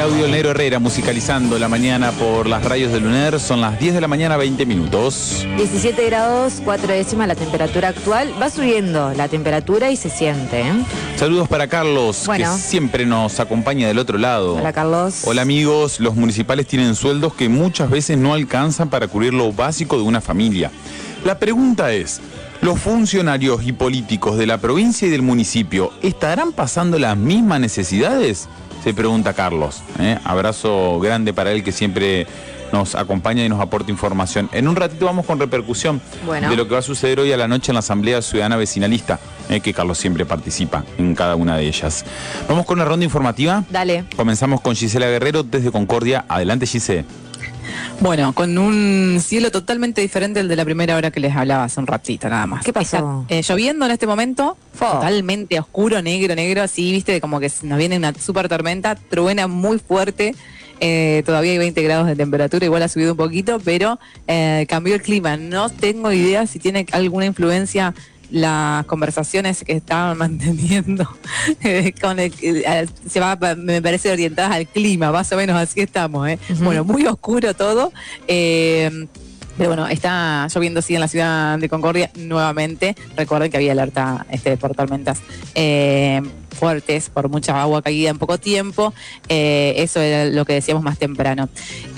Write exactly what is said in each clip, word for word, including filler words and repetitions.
Claudio El Negro Herrera musicalizando la mañana por las radios del UNER. Son las diez de la mañana, veinte minutos. diecisiete grados, cuatro décimas la temperatura actual. Va subiendo la temperatura y se siente, ¿eh? Saludos para Carlos, bueno, que siempre nos acompaña del otro lado. Hola, Carlos. Hola, amigos. Los municipales tienen sueldos que muchas veces no alcanzan para cubrir lo básico de una familia. La pregunta es, ¿los funcionarios y políticos de la provincia y del municipio estarán pasando las mismas necesidades? Se pregunta Carlos. ¿eh? Abrazo grande para él, que siempre nos acompaña y nos aporta información. En un ratito vamos con repercusión bueno. de lo que va a suceder hoy a la noche en la Asamblea Ciudadana Vecinalista, eh, que Carlos siempre participa en cada una de ellas. Vamos con una ronda informativa. Dale. Comenzamos con Gisela Guerrero desde Concordia. Adelante, Gisela. Bueno, con un cielo totalmente diferente al de la primera hora que les hablaba hace un ratito, nada más. ¿Qué pasó? Está, eh, lloviendo en este momento, Fo. totalmente oscuro, negro, negro, así, viste, como que nos viene una super tormenta, truena muy fuerte. Eh, todavía hay veinte grados de temperatura, igual ha subido un poquito, pero eh, cambió el clima. No tengo idea si tiene alguna influencia las conversaciones que estaban manteniendo eh, con el, eh, se va, me parece, orientadas al clima, más o menos así estamos, ¿eh? Uh-huh. Bueno, muy oscuro todo. Eh, Pero bueno, está lloviendo sí en la ciudad de Concordia nuevamente. Recuerden que había alerta este, por tormentas eh, fuertes, por mucha agua caída en poco tiempo. Eh, eso era lo que decíamos más temprano.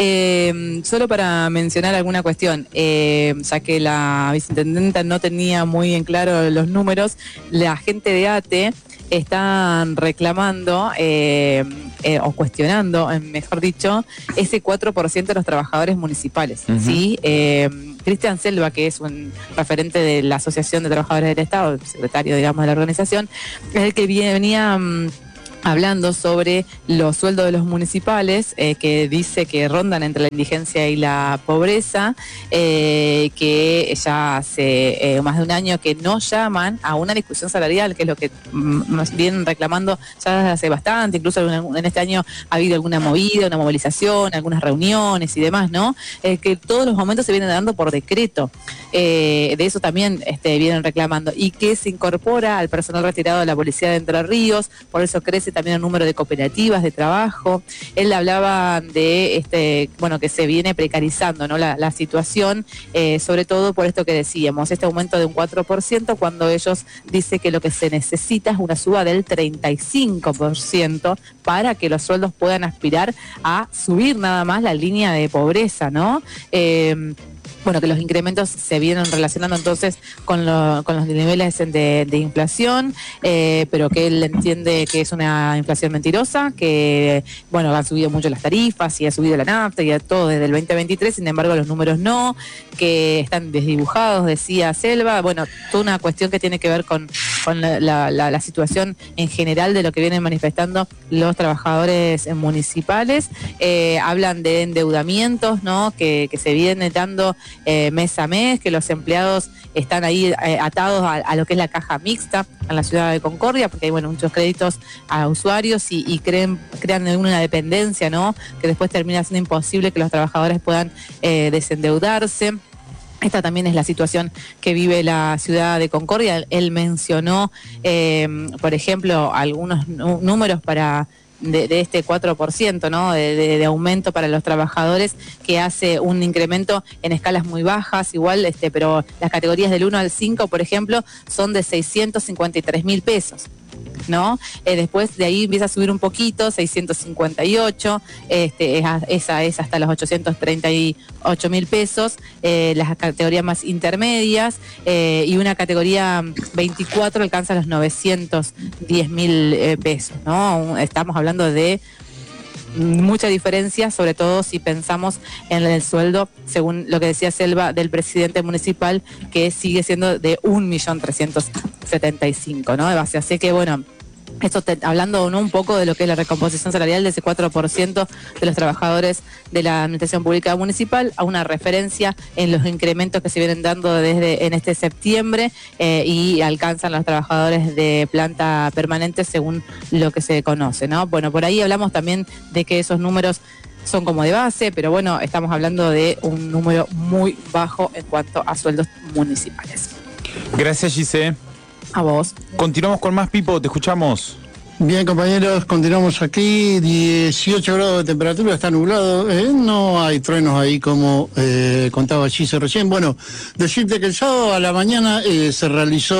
Eh, solo para mencionar alguna cuestión, eh, ya que la viceintendenta no tenía muy en claro los números, la gente de A T E están reclamando eh, eh, o cuestionando, eh, mejor dicho, ese cuatro por ciento de los trabajadores municipales. Uh-huh. ¿Sí? Eh, Cristian Selva, que es un referente de la Asociación de Trabajadores del Estado, el secretario, digamos, de la organización, es el que venía um, hablando sobre los sueldos de los municipales, eh, que dice que rondan entre la indigencia y la pobreza, eh, que ya hace eh, más de un año que no llaman a una discusión salarial, que es lo que nos vienen reclamando ya desde hace bastante. Incluso en este año ha habido alguna movida, una movilización, algunas reuniones y demás, ¿no? Eh, que todos los momentos se vienen dando por decreto. Eh, de eso también este, vienen reclamando. Y que se incorpora al personal retirado de la Policía de Entre Ríos, por eso crece también el número de cooperativas de trabajo. Él hablaba de este, bueno, que se viene precarizando, ¿no? la, la situación, eh, sobre todo por esto que decíamos, este aumento de un cuatro por ciento, cuando ellos dicen que lo que se necesita es una suba del treinta y cinco por ciento para que los sueldos puedan aspirar a subir nada más la línea de pobreza, ¿no? Eh, Bueno, que los incrementos se vienen relacionando entonces con, lo, con los niveles de, de inflación, eh, pero que él entiende que es una inflación mentirosa, que, bueno, han subido mucho las tarifas y ha subido la nafta y a todo desde el veinte veintitrés, sin embargo los números no, que están desdibujados, decía Selva. Bueno, toda una cuestión que tiene que ver con, con la, la, la, la situación en general de lo que vienen manifestando los trabajadores municipales. Eh, hablan de endeudamientos, ¿no? Que, que se viene dando Eh, mes a mes, que los empleados están ahí eh, atados a, a lo que es la caja mixta en la ciudad de Concordia, porque hay bueno muchos créditos a usuarios y, y creen, crean una dependencia, ¿no? Que después termina siendo imposible que los trabajadores puedan eh, desendeudarse. Esta también es la situación que vive la ciudad de Concordia. Él mencionó, eh, por ejemplo, algunos números para De, de este cuatro por ciento, ¿no? De, de, de aumento para los trabajadores, que hace un incremento en escalas muy bajas, igual, este, pero las categorías del uno al cinco, por ejemplo, son de seiscientos cincuenta y tres mil pesos. ¿No? Eh, después de ahí empieza a subir un poquito, seiscientos cincuenta y ocho, este, esa es hasta los ochocientos treinta y ocho mil pesos, eh, las categorías más intermedias, eh, y una categoría veinticuatro alcanza los novecientos diez mil eh, pesos, ¿no? Estamos hablando de mucha diferencia, sobre todo si pensamos en el sueldo, según lo que decía Selva, del presidente municipal, que sigue siendo de un millón trescientos setenta y cinco, ¿no? De base. Así que bueno, esto te, hablando, ¿no?, un poco de lo que es la recomposición salarial de ese cuatro por ciento de los trabajadores de la Administración Pública Municipal, a una referencia en los incrementos que se vienen dando desde en este septiembre, eh, y alcanzan los trabajadores de planta permanente según lo que se conoce, ¿no? Bueno, por ahí hablamos también de que esos números son como de base, pero bueno, estamos hablando de un número muy bajo en cuanto a sueldos municipales. Gracias, Giselle. A vos. Continuamos con más, Pipo, te escuchamos. Bien, compañeros, continuamos aquí, dieciocho grados de temperatura, está nublado, eh, no hay truenos ahí como eh, contaba Gise recién. Bueno, decirte que el sábado a la mañana eh, se realizó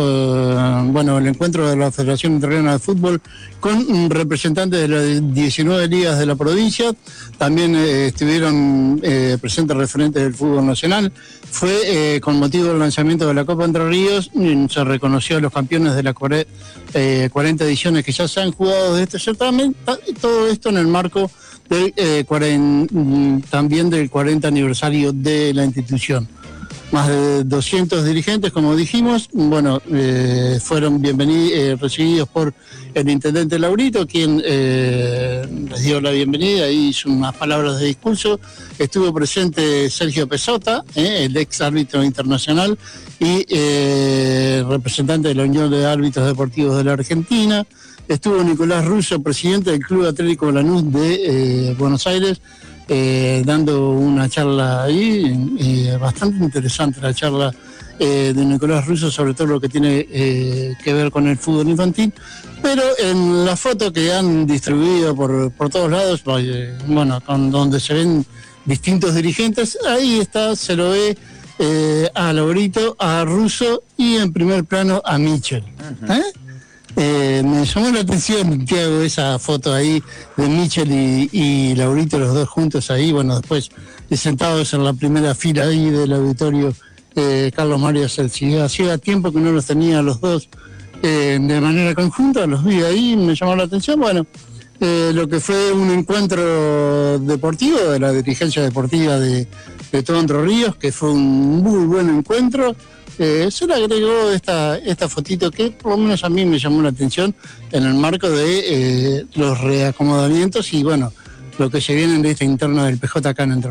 eh, bueno, el encuentro de la Federación Entrerriana de Fútbol con representantes de las diecinueve ligas de la provincia, también eh, estuvieron eh, presentes referentes del fútbol nacional. Fue eh, con motivo del lanzamiento de la Copa Entre Ríos, se reconoció a los campeones de las eh, cuarenta ediciones que ya se han jugado de este certamen, todo esto en el marco del, eh, cuarenta, también del cuarenta aniversario de la institución. Más de doscientos dirigentes, como dijimos, bueno, eh, fueron bienvenidos, eh, recibidos por el intendente Laurito, quien eh, les dio la bienvenida y hizo unas palabras de discurso. Estuvo presente Sergio Pesota, eh, el ex árbitro internacional y eh, representante de la Unión de Árbitros Deportivos de la Argentina. Estuvo Nicolás Russo, presidente del Club Atlético Lanús de eh, Buenos Aires, Eh, dando una charla ahí, eh, bastante interesante la charla eh, de Nicolás Russo, sobre todo lo que tiene eh, que ver con el fútbol infantil, pero en la foto que han distribuido por, por todos lados, eh, bueno, con donde se ven distintos dirigentes, ahí está, se lo ve eh, a Laurito, a Russo y en primer plano a Michel. ¿Eh? Eh, me llamó la atención, Tiago, esa foto ahí de Michel y, y Laurito, los dos juntos ahí, bueno, después sentados en la primera fila ahí del auditorio eh, Carlos Mario Celsi. Hacía tiempo que no los tenía los dos eh, de manera conjunta, los vi ahí, me llamó la atención, bueno, eh, lo que fue un encuentro deportivo de la dirigencia deportiva de, de todo Entre Ríos, que fue un muy buen encuentro. Eh, se le agregó esta, esta fotito que por lo menos a mí me llamó la atención en el marco de eh, los reacomodamientos y bueno, lo que se viene de esta interna del P J acá en Entre Ríos.